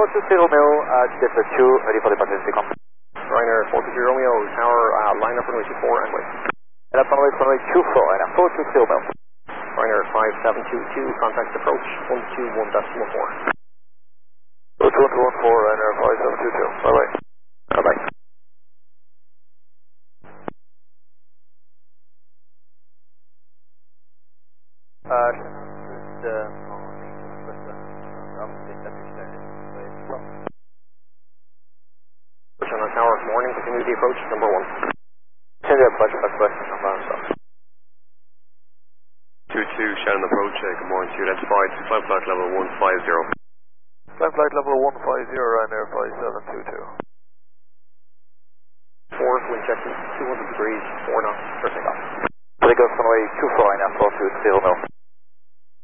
420 mil, Delta 2, ready for departure sequence. Ryanair 420 Romeo, tower, line up runway 24 and wait. And up runway 24, Ryanair 420 mil. Ryanair 5722, contact approach 121.14. 12114, Ryanair 5722, bye-bye. Bye-bye. On the tower, good morning, continue the approach, number 1. Continue the approach, first question, number 1. 22, Shannon approach, good morning to you, identified, climb flight level 150. Climb flight level 150, Ryanair 5722. 4, wind check 200 degrees, 4 knots, for takeoff. Take off runway 24, Ryanair 420 mil.